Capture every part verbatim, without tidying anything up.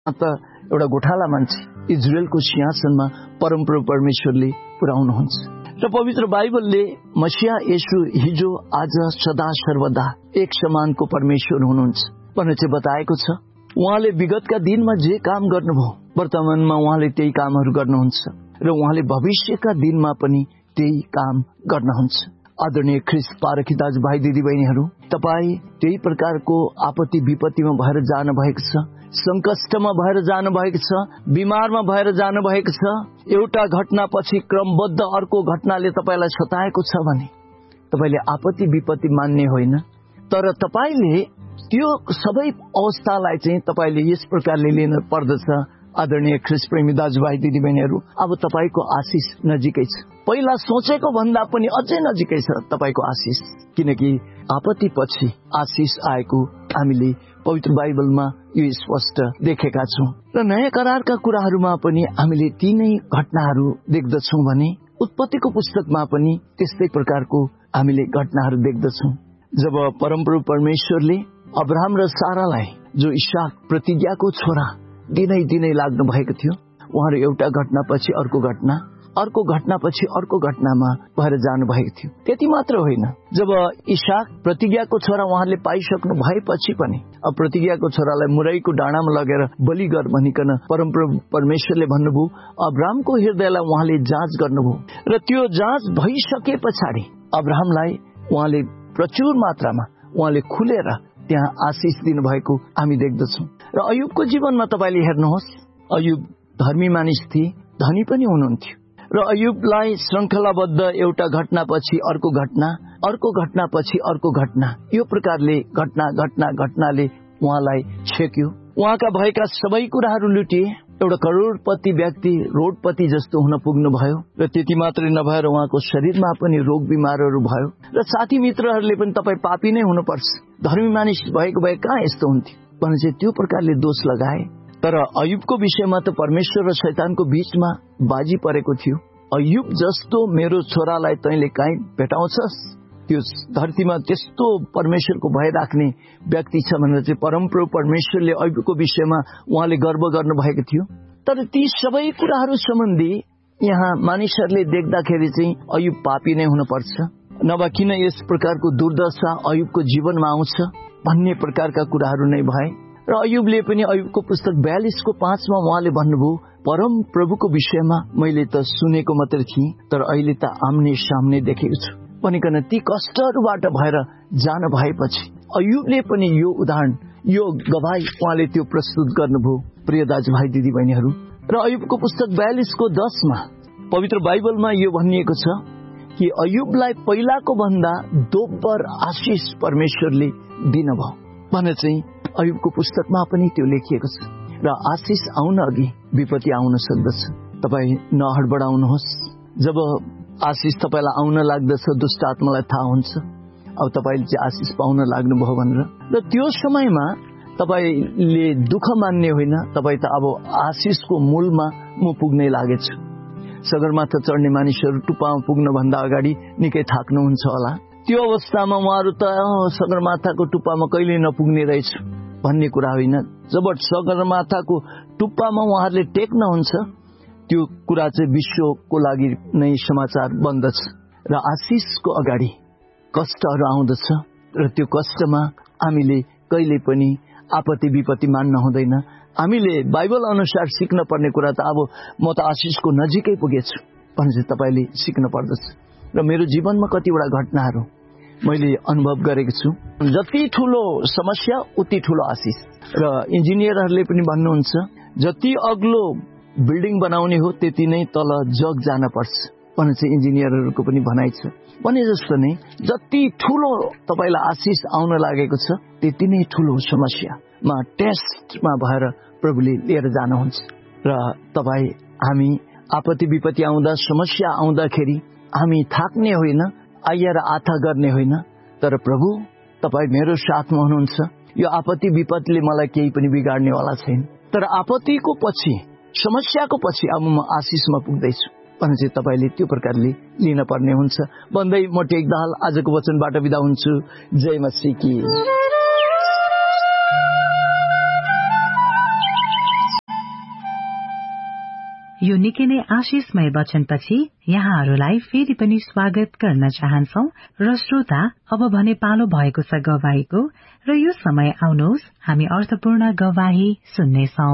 त एउटा गोठाला मान्छे इजरायलको सिंहासनमा परमप्रभु परमेश्वरले पुर्याउनुहुन्छ। र पवित्र बाइबलले मसीहा येशू हिजो आज सदा सर्वदा एक समानको परमेश्वर हुनुहुन्छ भनेर चाहिँ बताएको छ। उहाँले विगतका दिनमा जे काम गर्नुभयो वर्तमानमा उहाँले त्यही कामहरू गर्नुहुन्छ र उहाँले भविष्यका दिनमा पनि त्यही काम गर्नुहुन्छ। आदरणीय ख्रीष्ट पारखी दाजुभाइ दिदीबहिनीहरू, तपाईँ त्यही प्रकारको आपत्ति विपत्तिमा भएर जानु भएको छ, संकष्टमा भएर जानु भएको छ, बिमारमा भएर जानु भएको छ, एउटा घटनापछि क्रमबद्ध अर्को घटनाले तपाईँलाई सताएको छ भने तपाईँले आपत्ति विपत्ति मान्ने होइन, तर तपाईँले त्यो सबै अवस्थालाई चाहिँ तपाईँले यस प्रकारले लिन पर्दछ। आदरणीय ख्रीष्ट प्रेमी दाजुभाइ दिदीबहिनीहरू, अब तपाईँको आशिष नजिकै छ, पहिला सोचेको भन्दा पनि अझै नजिकै छ तपाईँको आशिष, किनकि आपत्ति पछि आशिष आएको हामीले पवित्र बाइबलमा यो स्पष्ट देखेका छौँ। र नयाँ करारका कुराहरूमा पनि हामीले ती नै घटनाहरू देख्दछौँ भने उत्पत्तिको पुस्तकमा पनि त्यस्तै प्रकारको हामीले घटनाहरू देख्दछौँ। जब परमप्रभु परमेश्वरले अब्राहम र सारालाई जो इसाक प्रतिज्ञाको छोरा दिनै दिनै लाग्नु भएको थियो, उहाँहरू एउटा घटनापछि अर्को घटना अर्को घटनापछि अर्को घटनामा भएर जानु भएको थियो। त्यति मात्र होइन, जब इसाक प्रतिज्ञाको छोरा उहाँहरूले पाइसक्नु भएपछि पनि अब प्रतिज्ञाको छोरालाई मुरैको डाँडामा लगेर बलि गर भनिकन परमप्रभु परमेश्वरले भन्नुभयो। अब्राहमको हृदयलाई उहाँले जाँच गर्नुभयो र त्यो जाँच भइसके पछाडि अब्राहमलाई उहाँले प्रचुर मात्रामा उहाँले खुलेर त्यहाँ आशिष दिनुभएको हामी देख्दछौँ। र अयुबको जीवनमा तपाईँले हेर्नुहोस्, अयुब धर्मी मानिस थिए, धनी पनि हुनुहुन्थ्यो र अयुबलाई श्रृङ्खलाबद्ध एउटा घटनापछि अर्को घटना अर्को घटनापछि अर्को घटना यो प्रकारले घटना घटना घटनाले उहाँलाई छेक्यो। उहाँका भएका सबै कुराहरू लुटिए। एउटा करोडपति व्यक्ति रोडपति जस्तो हुन पुग्नु भयो र त्यति मात्रै नभएर उहाँको शरीरमा पनि रोग बिमारहरू भयो र साथी मित्रहरूले पनि तपाईँ पापी नै हुनुपर्छ, धर्मी मानिस भएको भए कहाँ यस्तो हुन्थ्यो भने चाहिँ त्यो प्रकारले दोष लगाए। तर अयुबको विषयमा त परमेश्वर र शैतानको बीचमा बाजी परेको थियो। अयुब जस्तो मेरो छोरालाई तैँले काहीँ भेटाउँछस्, त्यो धरतीमा त्यस्तो परमेश्वरको भय राख्ने व्यक्ति छ भनेर चाहिँ परमप्रभु परमेश्वरले अयुबको विषयमा उहाँले गर्व गर्नुभएको थियो। तर ती सबै कुराहरू सम्बन्धी यहाँ मानिसहरूले देख्दाखेरि चाहिँ अयुब पापी नै हुनुपर्छ, नभए किन यस प्रकारको दुर्दशा अयुबको जीवनमा आउँछ भन्ने प्रकारका कुराहरू नै भए। र अयुबले पनि अयुबको पुस्तक बयालिसको पाँचमा उहाँले भन्नुभयो, परम प्रभुको विषयमा मैले त सुनेको मात्र थिएँ, तर अहिले त आम्ने सामने देखेको छु भनिकन ती कष्टहरूबाट भएर जान भएपछि अयुबले पनि यो उदाहरण यो गवाही उहाँले त्यो प्रस्तुत गर्नुभयो। प्रिय दाजुभाइ दिदीबहिनीहरू, र अयुबको पुस्तक बयालिसको दसमा पवित्र बाइबलमा यो भनिएको छ कि अयुबलाई पहिलाको भन्दा दोब्बर आशिष परमेश्वरले दिनुभयो भने चाहिँ अयुबको पुस्तकमा पनि त्यो लेखिएको छ। र आशिष आउन अघि विपत्ति आउन सक्दछ, तपाईँ नहडबडाउनुहोस्। जब आशिष तपाईँलाई आउन लाग्दछ दुष्ट आत्मालाई थाहा हुन्छ अब तपाईँले चाहिँ आशिष पाउन लाग्नुभयो भनेर, र त्यो समयमा तपाईँले दुःख मान्ने होइन, तपाईँ त अब आशिषको मूलमा म पुग्नै लागेछु। सगरमाथा चढ्ने मानिसहरू टुप्पामा पुग्नुभन्दा अगाडि निकै थाक्नुहुन्छ होला। त्यो अवस्थामा उहाँहरू त सगरमाथाको टुप्पामा कहिले नपुग्ने रहेछ भन्ने कुरा होइन। जब सगरमाथाको टुप्पामा उहाँहरूले टेक्नुहुन्छ त्यो कुरा चाहिँ विश्वको लागि नै समाचार बन्दछ र आशिषको अगाडि कष्टहरू आउँदछ र त्यो कष्टमा हामीले कहिले पनि आपत्ति विपत्ति मान्न हुँदैन। हामीले बाइबल अनुसार सिक्न पर्ने कुरा त अब म त आशिषको नजिकै पुगेछु भने चाहिँ तपाईँले सिक्न पर्दछ। र मेरो जीवनमा कतिवटा घटनाहरू मैले अनुभव गरेको छु, जति ठुलो समस्या उति ठुलो आशिष। र इन्जिनियरहरूले पनि भन्नुहुन्छ जति अग्लो बिल्डिङ बनाउने हो त्यति नै तल जग जान पर्छ भने चाहिँ इन्जिनियरहरूको पनि भनाइ छ। भने जस्तो नै जति ठुलो तपाईँलाई आशिष आउन लागेको छ त्यति नै ठुलो समस्यामा टेस्टमा भएर प्रभुले लिएर जानुहुन्छ। र तपाईँ हामी आपत्ति विपत्ति आउँदा समस्या आउँदाखेरि हामी थाक्ने होइन, आएर आथा गर्ने होइन, तर प्रभु तपाईँ मेरो साथमा हुनुहुन्छ, यो आपत्ति विपत्तिले मलाई केही पनि बिगाड्नेवाला छैन, तर आपत्तिको पछि समस्याको पछि अब म आशिषमा पुग्दैछु भने चाहिँ तपाईँले त्यो प्रकारले लिन पर्ने हुन्छ भन्दै म टेकदाल आजको वचनबाट बिदा हुन्छु। जय मसीह की। यो निकै नै आशिषमय वचनपछि यहाँहरूलाई फेरि पनि स्वागत गर्न चाहन्छौ र श्रोता, अब भने पालो भएको छ गवाहीको र यो समय आउनुहोस् हामी अर्थपूर्ण गवाही सुन्नेछौ।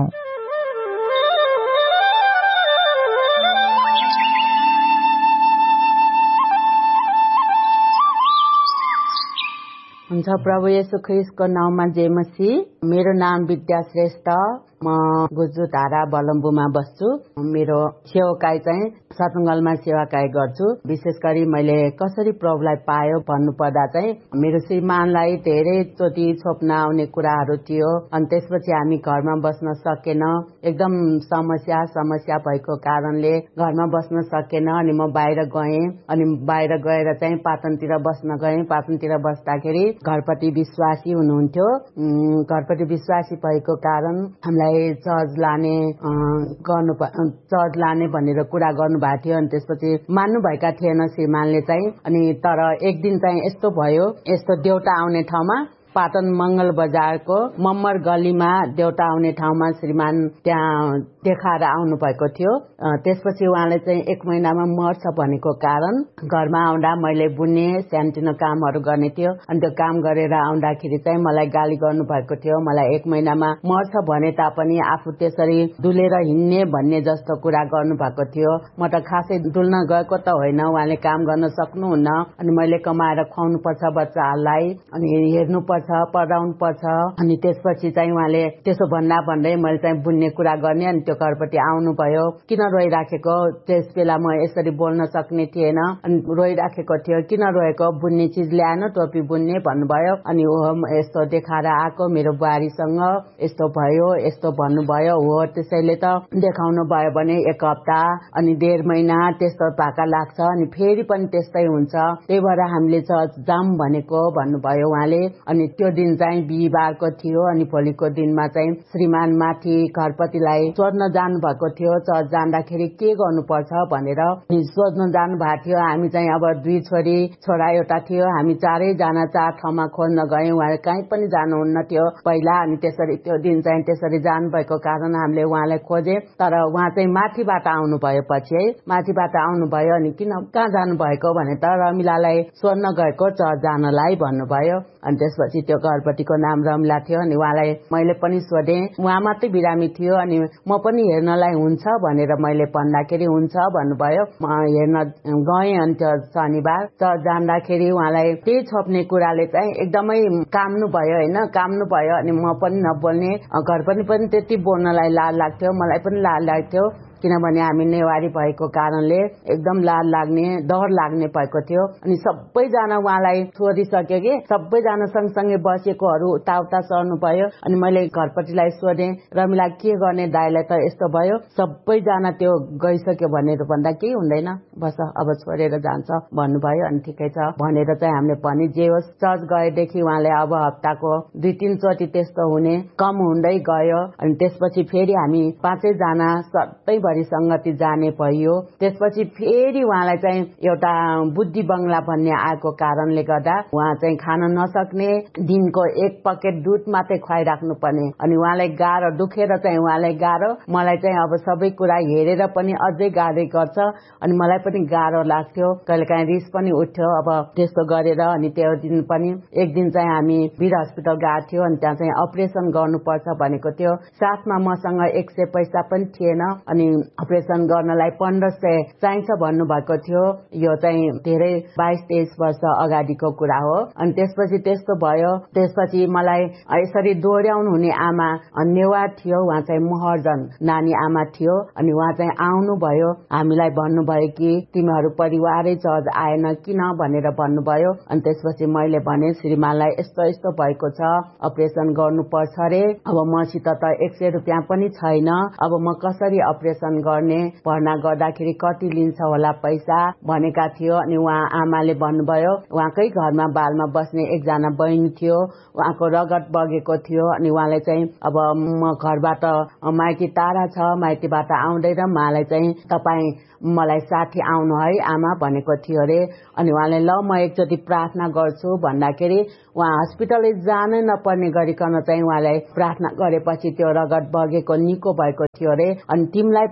हुन्छ, प्रभु येशू ख्रीष्टको नाममा जय मसीह। मेरो नाम विद्या श्रेष्ठ, म गुजुधारा बलम्बुमा बस्छु। मेरो सेवाकाई चाहिँ सतुङ्गलमा सेवाकाई गर्छु। विशेष गरी मैले कसरी प्रभुलाई पायो भन्नु पर्दा चाहिँ मेरो श्रीमानलाई धेरै चोटि छोप्न आउने कुराहरू थियो, अनि त्यसपछि हामी घरमा बस्न सकेन। एकदम समस्या समस्या भएको कारणले घरमा बस्न सकेन। अनि म बाहिर गएँ, अनि बाहिर गएर चाहिँ पाटनतिर बस्न गएँ। पाटनतिर बस्दाखेरि घरपट्टि विश्वासी हुनुहुन्थ्यो। घरपट्टि विश्वासी भएको कारण हामीलाई चर्च लाने गर्नु चर्च लाने भनेर कुरा गर्नु भएको थियो। अनि त्यसपछि मान्नु भएका थिएन श्रीमानले चाहिँ। अनि तर एक दिन चाहिँ यस्तो भयो, यस्तो देउटा आउने ठाउँमा पाटन मंगल बजारको मम्मर गलीमा देउटा आउने ठाउँमा श्रीमान त्यहाँ देखाएर आउनु भएको थियो। त्यसपछि उहाँले चाहिँ एक महिनामा मर्छ भनेको कारण घरमा आउँदा मैले बुन्ने सानोतिनो कामहरू गर्ने थियो। अनि त्यो काम गरेर आउँदाखेरि चाहिँ मलाई गाली गर्नु भएको थियो। मलाई एक महिनामा मर्छ भने तापनि आफू त्यसरी डुलेर हिँड्ने भन्ने जस्तो कुरा गर्नु भएको थियो। म त खासै डुल्न गएको त होइन, उहाँले काम गर्न सक्नुहुन्न। अनि मैले कमाएर खुवाउनु पर्छ बच्चाहरूलाई, अनि हेर्नु पर्छ, पढाउनु पर्छ। अनि त्यसपछि चाहिँ उहाँले त्यसो भन्दा भन्दै मैले चाहिँ बुन्ने कुरा गर्ने। अनि त्यो घरपट्टि आउनु भयो। किन रोइराखेको, त्यस बेला म यसरी बोल्न सक्ने थिएन। अनि रोइराखेको थियो, किन रोएको, बुन्ने चिज ल्याएन टोपी बुन्ने भन्नुभयो। अनि हो यस्तो देखाएर आएको मेरो बुहारीसँग यस्तो भयो, यस्तो भन्नुभयो। हो त्यसैले त देखाउनु भयो भने एक हप्ता अनि डेढ महिना त्यस्तो भाका लाग्छ, अनि फेरि पनि त्यस्तै हुन्छ, त्यही भएर हामीले चर्च जाम भनेको भन्नुभयो उहाँले। अनि त्यो दिन चाहिँ बिहिबारको थियो। अनि भोलिको दिनमा चाहिँ श्रीमान माथि घरपतिलाई सोध्न जानु भएको थियो चर्च जाँदाखेरि के गर्नुपर्छ भनेर सोध्न जानु भएको थियो। हामी चाहिँ अब दुई छोरी छोरा एउटा थियो, हामी चारैजना चार ठाउँमा खोज्न गयौँ। उहाँले कहीँ पनि जानुहुन्न थियो पहिला। अनि त्यसरी त्यो दिन चाहिँ त्यसरी जानु भएको कारण हामीले उहाँलाई खोजे, तर उहाँ चाहिँ माथिबाट आउनु भयो। पछि है माथिबाट आउनु भयो। अनि किन कहाँ जानु भएको भने त रमिलालाई सोध्न गएको चर्च जानलाई भन्नुभयो। अनि त्यसपछि त्यो घरपट्टिको नाम रमिला थियो। अनि उहाँलाई मैले पनि सोधेँ, उहाँ मात्रै बिरामी थियो। अनि म पनि हेर्नलाई हुन्छ भनेर मैले भन्दाखेरि हुन्छ भन्नुभयो। म हेर्न गएँ। अनि त्यो शनिबार चर्च जाँदाखेरि उहाँलाई त्यही छोप्ने कुराले चाहिँ एकदमै काम्नु भयो होइन, काम्नु भयो। अनि म पनि नबोल्ने, घर पनि पनि त्यति बोल्नलाई लाज लाग्थ्यो, मलाई पनि लाज लाग्थ्यो, किनभने हामी नेवारी भएको कारणले एकदम लाज लाग्ने डर लाग्ने भएको थियो। अनि सबैजना उहाँलाई सोधिसक्यो कि सबैजना सँगसँगै बसेकोहरू उताउता सर्नु भयो। अनि मैले घरपट्टिलाई सोधेँ, रमिला के गर्ने, दाइलाई त यस्तो भयो, सबैजना त्यो गइसक्यो भनेर भन्दा केही हुँदैन, बस अब छोडेर जान्छ भन्नुभयो। अनि ठिकै छ भनेर चाहिँ हामीले भने जे होस् चर्च गएदेखि उहाँले अब हप्ताको दुई तीन चोटि त्यस्तो हुने कम हुँदै गयो। अनि त्यसपछि फेरि हामी पाँचैजना सबै भरि संगति जाने भयो। त्यसपछि फेरि उहाँलाई चाहिँ एउटा बुद्धि बंगला भन्ने आएको कारणले गर्दा उहाँ चाहिँ खान नसक्ने, दिनको एक पकेट दुध मात्रै खुवाइराख्नु पर्ने। अनि उहाँलाई गाह्रो दुखेर चाहिँ उहाँलाई गाह्रो, मलाई चाहिँ अब सबै कुरा हेरेर पनि अझै गाह्रो गर्छ। अनि मलाई पनि गाह्रो लाग्थ्यो, कहिलेकाहीँ रिस पनि उठ्थ्यो अब त्यस्तो गरेर। अनि त्यो दिन पनि एक दिन चाहिँ हामी वीर हस्पिटल गएको थियो। अनि त्यहाँ चाहिँ अपरेसन गर्नुपर्छ भनेको थियो। साथमा मसँग एक सय पैसा पनि थिएन। अनि अपरेसन गर्नलाई पन्ध्र सय चाहिन्छ भन्नुभएको थियो। यो चाहिँ धेरै बाइस तेइस वर्ष अगाडिको कुरा हो। अनि त्यसपछि त्यस्तो भयो। त्यसपछि मलाई यसरी दोहोऱ्याउनु हुने आमा नेवार थियो, उहाँ चाहिँ महर्जन नानी आमा थियो। अनि उहाँ चाहिँ आउनु भयो, हामीलाई भन्नुभयो कि तिमीहरू परिवारै चर्च आएन किन भनेर भन्नुभयो। अनि त्यसपछि मैले भने श्रीमानलाई यस्तो यस्तो भएको छ, अपरेसन गर्नुपर्छ रे, अब मसित त एक सय रुपियाँ पनि छैन, अब म कसरी अपरेसन गर्ने, भर्ना गर्दाखेरि कति लिन्छ होला पैसा भनेका थियो। अनि उहाँ आमाले भन्नुभयो, उहाँकै घरमा बालमा बस्ने एकजना बहिनी थियो, उहाँको रगत बगेको थियो। अनि उहाँले चाहिँ अब म घरबाट माइती टाढा छ, माइतीबाट आउँदैन, उहाँलाई चाहिँ तपाईँ मलाई साथी आउनु है आमा भनेको थियो अरे। अनि उहाँले ल म एकचोटि प्रार्थना गर्छु भन्दाखेरि उहाँ हस्पिटलै जानै नपर्ने गरिकन चाहिँ उहाँलाई प्रार्थना गरेपछि त्यो रगत बगेको निको भएको थियो अरे। अनि तिमीलाई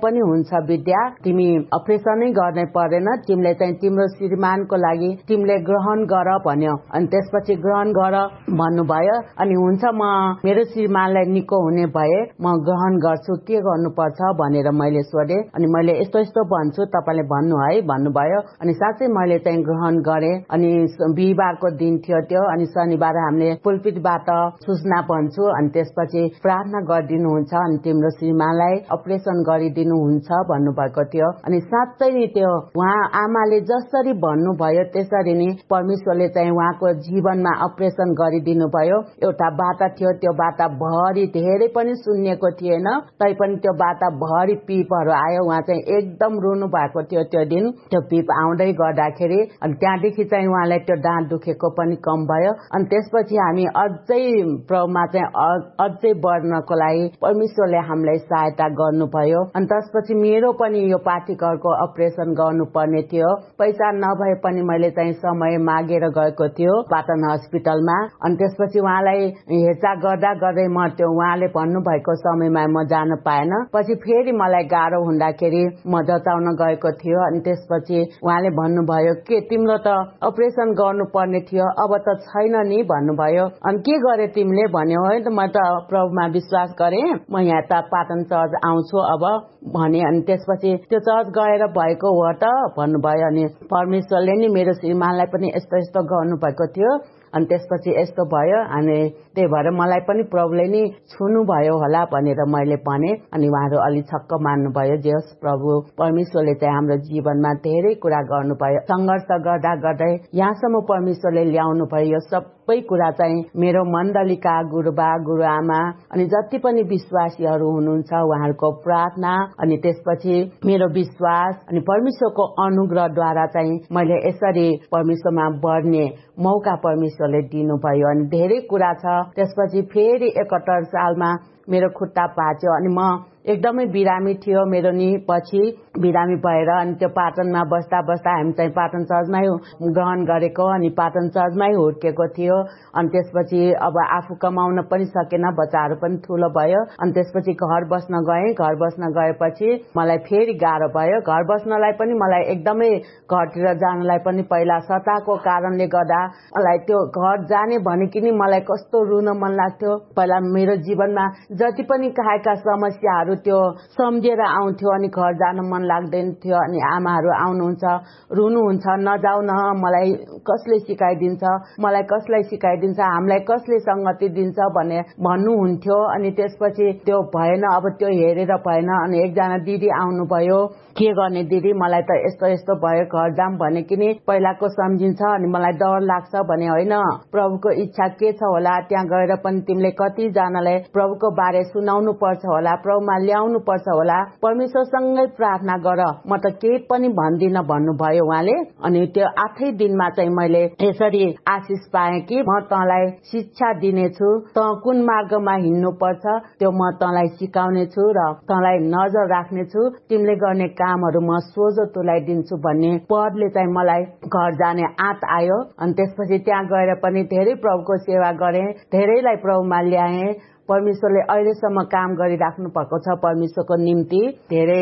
पनि हुन्छ विद्या, तिमी अपरेसनै गर्नै पर्दैन, तिमीले चाहिँ तिम्रो श्रीमानको लागि तिमीले ग्रहण गर भन्यो। अनि त्यसपछि ग्रहण गर भन्नुभयो। अनि हुन्छ म मेरो श्रीमानलाई निको हुने भए म ग्रहण गर्छु, के गर्नुपर्छ भनेर मैले सोधे। अनि मैले यस्तो यस्तो भन्छु, तपाईँले भन्नु है भन्नुभयो। अनि साँच्चै मैले चाहिँ ग्रहण गरे। अनि बिहिबारको दिन थियो त्यो। अनि शनिबार हामीले पुलपिटबाट सूचना भन्छु। अनि त्यसपछि प्रार्थना गरिदिनुहुन्छ अनि तिम्रो श्रीमानलाई अपरेसन गरिदिनुहुन्छ भन्नुभएको थियो। अनि साँच्चै नि त्यो उहाँ आमाले जसरी भन्नुभयो त्यसरी नै परमेश्वरले चाहिँ उहाँको जीवनमा अपरेसन गरिदिनु भयो। एउटा बाटा थियो, त्यो बाटा भरि धेरै पनि सुन्निएको थिएन, तैपनि त्यो बाटा भरि पिपहरू आयो। उहाँ चाहिँ एकदम रुनु भएको थियो त्यो दिन। त्यो पिप आउँदै गर्दाखेरि अनि त्यहाँदेखि चाहिँ उहाँलाई त्यो दाँत दुखेको पनि कम भयो। अनि त्यसपछि हामी अझै प्रभुमा चाहिँ अझै बढ्नको लागि परमेश्वरले हामीलाई सहायता गर्नुभयो। अनि त्यसपछि मेरो पनि यो पाठीघरको अपरेसन गर्नुपर्ने थियो। पैसा नभए पनि मैले चाहिँ समय मागेर गएको थियो पाटन हस्पिटलमा। अनि त्यसपछि उहाँलाई हेरचाह गर्दा गर्दै म त्यो उहाँले भन्नुभएको समयमा म जान पाएन। पछि फेरि मलाई गाह्रो हुँदाखेरि म जचाउन गएको थियो। अनि त्यसपछि उहाँले भन्नुभयो के तिम्रो त अपरेसन गर्नुपर्ने थियो, अब त छैन नि भन्नुभयो। अनि के गरे तिमीले भन्यो है त। म त प्रभुमा विश्वास गरे, म यहाँ त पाटन चर्च आउँछु अब भने। अनि त्यसपछि त्यो चर्च गएर भएको हो त भन्नुभयो। अनि परमेश्वरले नि मेरो श्रीमानलाई पनि यस्तो यस्तो गर्नु भएको थियो। अनि त्यसपछि यस्तो भयो। अनि त्यही भएर मलाई पनि प्रभुले नि छुनु भयो होला भनेर मैले भने। अनि उहाँहरू अलि छक्क मान्नुभयो। जे होस् प्रभु परमेश्वरले चाहिँ हाम्रो जीवनमा धेरै कुरा गर्नुभयो। सङ्घर्ष गर्दा गर्दै यहाँसम्म परमेश्वरले ल्याउनु भयो। यो सबै कुरा चाहिँ मेरो मण्डलीका गुरुबा गुरुआमा अनि जति पनि विश्वासीहरू हुनुहुन्छ उहाँहरूको प्रार्थना अनि त्यसपछि मेरो विश्वास अनि परमेश्वरको अनुग्रहद्वारा चाहिँ मैले यसरी परमेश्वरमा बढ्ने मौका परमेश्वरले दिनुभयो। अनि धेरै कुरा छ। त्यसपछि फेरि एकहत्तर सालमा मेरो खुट्टा भाँच्यो। अनि म एकदमै बिरामी थियो मेरो नि। पछि बिरामी भएर अनि त्यो पाटनमा बस्दा बस्दा हामी चाहिँ पाटन चर्चमै ग्रहण गरेको अनि पाटन चर्चमै हुर्केको थियो। अनि त्यसपछि अब आफू कमाउन पनि सकेन, बच्चाहरू पनि ठुलो भयो। अनि त्यसपछि घर बस्न गएँ। घर बस्न गएपछि मलाई फेरि गाह्रो भयो। घर बस्नलाई पनि मलाई एकदमै घरतिर जानलाई पनि पहिला सताको कारणले गर्दा मलाई त्यो घर जाने भनेकी नि मलाई कस्तो रुन मन लाग्थ्यो। पहिला मेरो जीवनमा जति पनि खाएका समस्याहरू त्यो सम्झेर आउँथ्यो अनि घर जान मन लाग्दैन थियो। अनि आमाहरू आउनुहुन्छ, रुनुहुन्छ, नजाउ न, मलाई कसले सिकाइदिन्छ, मलाई कसलाई सिकाइदिन्छ, हामीलाई कसले संगति दिन्छ भने भन्नुहुन्थ्यो। अनि त्यसपछि त्यो भएन, अब त्यो हेरेर भएन। अनि एकजना दिदी आउनुभयो। के गर्ने दिदी, मलाई त यस्तो यस्तो भयो, घर जाम भने कि नि पहिलाको सम्झिन्छ अनि मलाई डर लाग्छ भने होइन, प्रभुको इच्छा के छ होला, त्यहाँ गएर पनि तिमीले कतिजनालाई प्रभुको बारे सुनाउनु पर्छ होला, प्रभुमा ल्याउनु पर्छ होला, परमेश्वरसँगै प्रार्थना गर, म त केही पनि भन्दिन भन्नुभयो उहाँले। अनि त्यो आठै दिनमा चाहिँ मैले यसरी आशिष पाएँ कि म तँलाई शिक्षा दिनेछु, त कुन मार्गमा हिँड्नु पर्छ त्यो म तँलाई सिकाउने छु र तँलाई नजर राख्नेछु, तिमीले गर्ने कामहरू म सोझो तुलाइदिन्छु भन्ने पदले चाहिँ मलाई घर जाने आँट आयो। अनि त्यसपछि त्यहाँ गएर पनि धेरै प्रभुको सेवा गरेँ, धेरैलाई प्रभुमा ल्याएँ। परमेश्वरले अहिलेसम्म काम गरिराख्नु भएको छ परमेश्वरको निम्ति। धेरै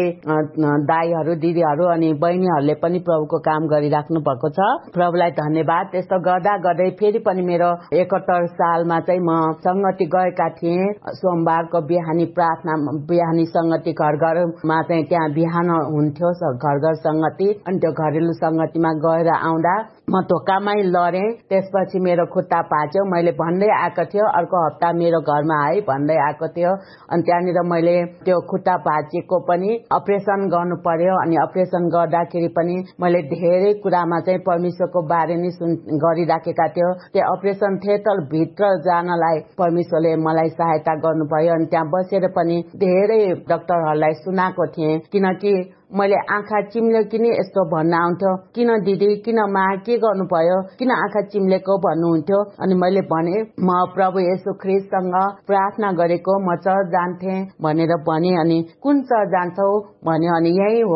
दाईहरू दिदीहरू अनि बहिनीहरूले पनि प्रभुको काम गरिराख्नु भएको छ। प्रभुलाई धन्यवाद। त्यस्तो गर्दा गर्दै फेरि पनि मेरो एकहत्तर सालमा चाहिँ म संगति गएका थिएँ। सोमबारको बिहानी प्रार्थना, बिहानी संगति घर घरमा चाहिँ त्यहाँ बिहान हुन्थ्यो घर घर संगति। अनि त्यो घरेलु संगतिमा गएर आउँदा म ढोकामै लडेँ। त्यसपछि मेरो खुट्टा भाँच्यो। मैले भन्दै आएको थियो अर्को हप्ता मेरो घरमा आए भन्दै आएको थियो। अनि त्यहाँनिर मैले त्यो खुट्टा भाँचिएको पनि अपरेसन गर्नु पर्यो। अनि अपरेसन गर्दाखेरि पनि मैले धेरै कुरामा चाहिँ परमेश्वरको बारे नै सुन गरिराखेका थियो। त्यो अपरेसन थिएटर भित्र जानलाई परमेश्वरले मलाई सहायता गर्नुभयो। अनि त्यहाँ बसेर पनि धेरै डाक्टरहरूलाई सुनाएको थिएँ, किनकि मैले आँखा चिम्ल्यो कि नि यस्तो भन्न आउँथ्यो, किन दिदी, किन मा, के गर्नुभयो, किन आँखा चिम्लेको भन्नुहुन्थ्यो। अनि मैले भने म प्रभु येशू ख्रीष्टसँग प्रार्थना गरेको, म चर्च जान्थेँ भनेर भने। अनि कुन चर्च जान्छौ भन्यो। अनि यही हो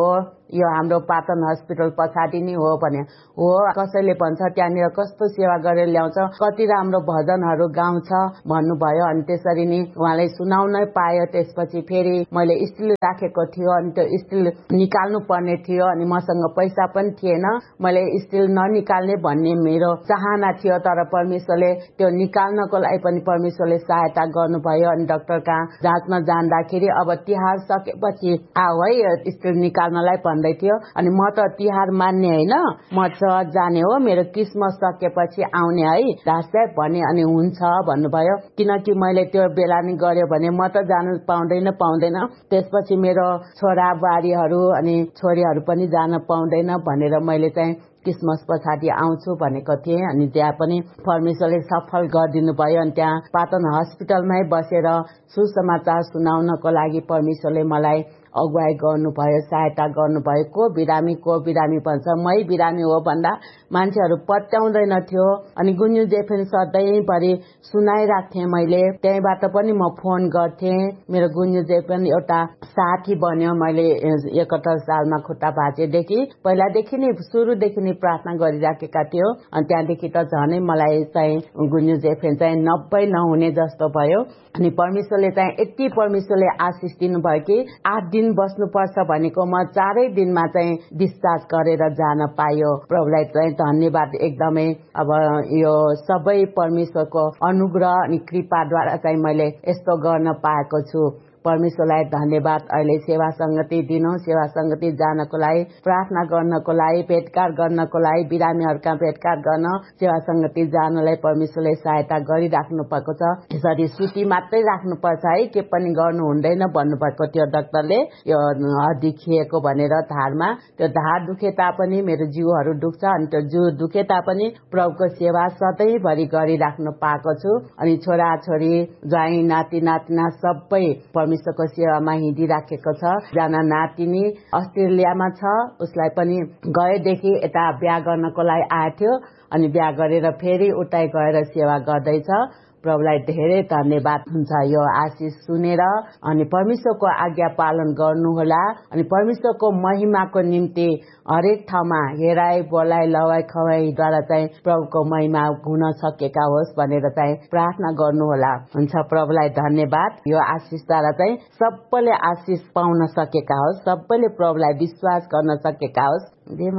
यो हाम्रो पाटन हस्पिटल पछाडि नै हो भने हो। कसैले भन्छ त्यहाँनिर कस्तो सेवा गरेर ल्याउँछ, कति राम्रो भजनहरू गाउँछ भन्नुभयो। अनि त्यसरी नै उहाँलाई सुनाउन पायो। त्यसपछि फेरि मैले स्टिल राखेको थियो अनि त्यो स्टिल निकाल्नु पर्ने थियो अनि मसँग पैसा पनि थिएन। मैले स्टिल ननिकाल्ने भन्ने मेरो चाहना थियो, तर परमेश्वरले त्यो निकाल्नको लागि पनि परमेश्वरले सहायता गर्नुभयो। अनि डाक्टर कहाँ जाँच्न जाँदाखेरि अब तिहार सकेपछि आऊ है स्टिल निकाल्नलाई भन्दै थियो। अनि म त तिहार मान्ने होइन, म चर्च जाने हो, मेरो क्रिसमस सकेपछि आउने है दासै भने। अनि हुन्छ भन्नुभयो, किनकि मैले त्यो बेला नि गर्यो भने म त जानु पाउँदैन पाउँदैन त्यसपछि मेरो छोरा बुहारीहरू अनि छोरीहरू पनि जान पाउँदैन भनेर मैले चाहिँ क्रिसमस पछाडि आउँछु भनेको थिएँ। अनि त्यहाँ पनि परमेश्वरले सफल गरिदिनु भयो। अनि त्यहाँ पाटन हस्पिटलमै बसेर सुसमाचार सुनाउनको लागि परमेश्वरले मलाई अगुवाई गर्नुभयो, सहायता गर्नुभयो। को बिरामी को बिरामी भन्छ, मै बिरामी हो भन्दा मान्छेहरू पत्याउँदैन थियो। अनि गुन्यु जेफेन सधैँभरि सुनाइराख्थेँ मैले, त्यहीँबाट पनि म फोन गर्थेँ। मेरो गुन्यु जेफेन एउटा साथी बन्यो। मैले एकहत्तर सालमा खुट्टा भाँचेदेखि पहिलादेखि नै सुरुदेखि नै प्रार्थना गरिराखेका थियो। अनि त्यहाँदेखि त झनै मलाई चाहिँ गुन्यु जेफेन चाहिँ नब्बे नहुने जस्तो भयो। अनि परमेश्वरले चाहिँ यति परमेश्वरले आशिष दिनुभयो कि आठ दिन बस्नुपर्छ भनेको म चारै दिनमा चाहिँ डिस्चार्ज गरेर जान पायो। प्रभुलाई चाहिँ धन्यवाद एकदमै। अब यो सबै परमेश्वरको अनुग्रह अनि कृपाद्वारा चाहिँ मैले यस्तो गर्न पाएको छु। परमेश्वरलाई धन्यवाद। अहिले सेवा संगति दिनु, सेवा संगति जानको लागि, प्रार्थना गर्नको लागि, भेटघाट गर्नको लागि, बिरामीहरूका भेटघाट गर्न सेवा संगति जानलाई परमेश्वरले सहायता गरिराख्नु भएको छ। यसरी सुती मात्रै राख्नुपर्छ है, के पनि गर्नु हुँदैन भन्नुभएको थियो डाक्टरले। यो हड्डी खिएको भनेर धारमा, त्यो धार दुखे तापनि मेरो जिउहरू दुख्छ। अनि त्यो जिउ दुखे तापनि प्रभुको सेवा सधैँभरि गरिराख्नु पाएको छु। अनि छोरा छोरी ज्वाइँ नाति नातिना सबै परमेश्वरको सेवामा हिँडिराखेको छ। जना नातिनी अस्ट्रेलियामा छ, उसलाई पनि गएदेखि यता बिहा गर्नको लागि आएको थियो। अनि बिहा गरेर फेरि उतै गएर सेवा गर्दैछ। प्रभुलाई धेरै धन्यवाद हुन्छ यो आशिष सुनेर। अनि परमेश्वरको आज्ञा पालन गर्नुहोला। अनि परमेश्वरको महिमाको निम्ति हरेक ठाउँमा हेराई बोलाइ लवाई खवाईद्वारा चाहिँ प्रभुको महिमा हुन सकेका होस् भनेर चाहिँ प्रार्थना गर्नुहोला। हुन्छ, प्रभुलाई धन्यवाद। यो आशिषद्वारा चाहिँ सबैले आशिष पाउन सकेका होस्, सबैले प्रभुलाई विश्वास गर्न सकेका होस्। जय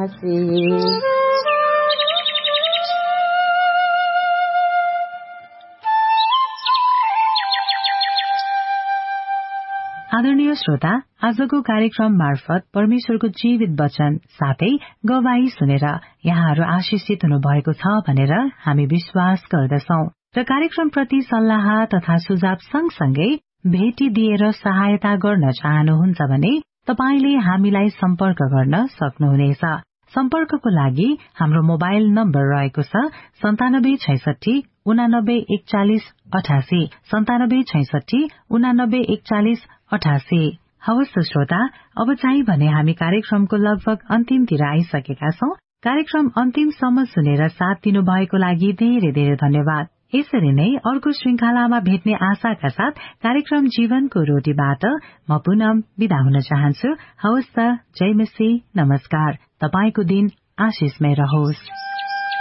मसीह। आदरणीय श्रोता, आजको कार्यक्रम मार्फत परमेश्वरको जीवित वचन साथै गवाही सुनेर यहाँहरू आशिषित हुनुभएको छ भनेर हामी विश्वास गर्दछौं। र कार्यक्रम प्रति सल्लाह तथा सुझाव सँगसँगै भेटी दिएर सहायता गर्न चाहनुहुन्छ भने तपाईले हामीलाई सम्पर्क गर्न सक्नुहुनेछ। सम्पर्कको लागि हाम्रो मोबाइल नम्बर रहेको छ सन्तानब्बे छैसठी उनानब्बे एकचालिस अठासी सन्तानब्बे छैसठी उनानब्बे एकचालिस अठासी। हवस् श्रोता, अब चाहिँ भने हामी कार्यक्रमको लगभग अन्तिमतिर आइसकेका छौं। कार्यक्रम अन्तिमसम्म सुनेर साथ दिनुभएको लागि धेरै धेरै धन्यवाद। यसरी नै अर्को श्रृंखलामा भेट्ने आशाका साथ कार्यक्रम जीवनको रोटीबाट म पुनः बिदा हुन चाहन्छु। हवस् त, जय मसीह, नमस्कार। तपाईको दिन आशिषमय रहोस्।